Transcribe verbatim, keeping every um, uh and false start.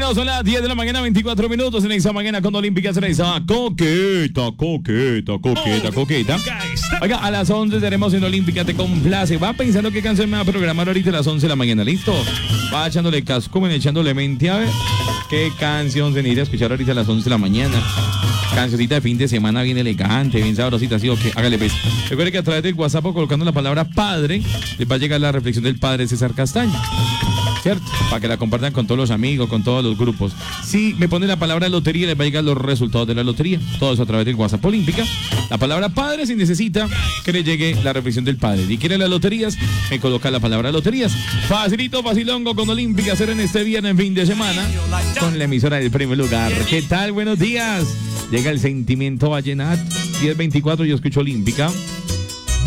Bueno, son las diez de la mañana, veinticuatro minutos en esa mañana con Olímpica Cereza. Coqueta, coqueta, coqueta, coqueta. Oiga, a las once estaremos en Olímpica, te complace. Va pensando qué canción me va a programar ahorita a las once de la mañana, ¿listo? Va echándole casco, echándole mente a ver qué canción se necesita escuchar ahorita a las once de la mañana. Cancioncita de fin de semana bien elegante, bien sabrosita, así o que hágale pues. Recuerde que a través del WhatsApp colocando la palabra padre, les va a llegar la reflexión del padre César Castaño, ¿cierto? Para que la compartan con todos los amigos, con todos los grupos. Si me ponen la palabra lotería, les va a llegar los resultados de la lotería. Todo eso a través del WhatsApp Olímpica. La palabra padre, si necesita que le llegue la reflexión del padre. Si quiere las loterías, me coloca la palabra loterías. Facilito, facilongo con Olímpica, hacer en este viernes en fin de semana con la emisora del primer lugar. ¿Qué tal? Buenos días. Llega el sentimiento vallenato. diez veinticuatro, yo escucho Olímpica.